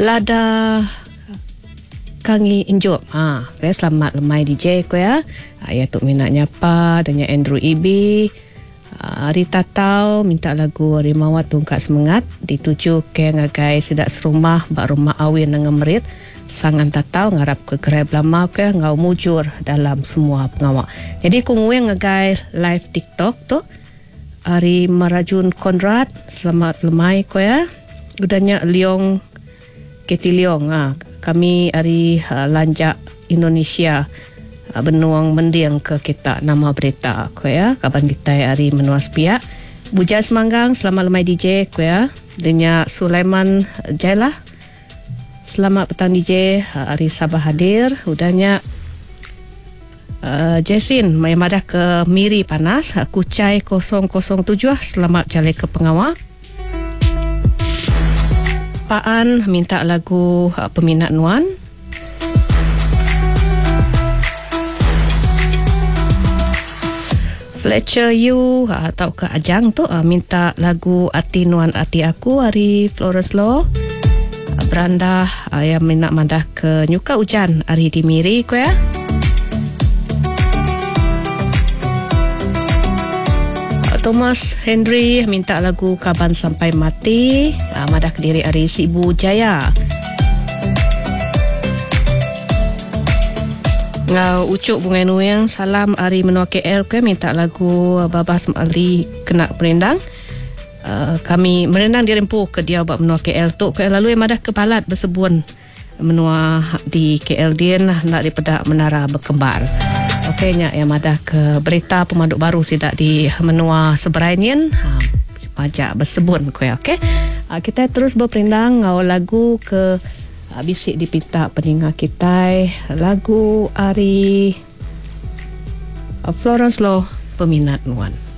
Lada kangi injop. Selamat lemai DJ ko ya. Ya tu minatnya apa dan Andrew EB. Hari tatau minta lagu Rimawat Tungkat Semangat dituju ke ngagai sedak serumah bak rumah awin dengan merit sangan tatau ngarap ke gerai belama ke ngau mujur dalam semua pengawak. Jadi ku nguing ngagai live TikTok tu Hari Marajun Konrad. Selamat lemai ko ya. Udahnya Leong Keti Leong. Kami hari lanjak Indonesia benuang mendiang ke kita nama berita ko ya. Kaban kita hari menua sepiak. Buja Semanggang, selamat lemai DJ ko ya. Denya Sulaiman Jailah. Selamat petang DJ, hari Sabah hadir. Udahnya Jasin mai madah ke Miri Panas, Kucai 007. Selamat jalan ke pengawal. Paan minta lagu Peminat Nuan. Fletcher Yu atau ke Ajang tu minta lagu Ati Nuan Ati Aku hari Florence Law. Beranda yang minat madah ke Nyuka Hujan hari di Miri ko ya. Thomas Henry minta lagu Kaban Sampai Mati madah ke diri hari Sibu Jaya. Ngau Ucuk Bungai Nuyang salam hari menua KL ke minta lagu Babas Ali Kena Merendang. Kami merendang di rempuh ke dia bab menua KL tu ke lalu yang madah ke Balat bersebun menua di KL dia nak daripada Menara Berkembar. Okey nya yang madah ke berita pemaduk baru sidak di menua Seberainian pajak bersebun ko ya. Okey. Kita terus berperindang ngau lagu ke bisik dipinta peningat kita lagu Ari Florence Law Peminat Nuan.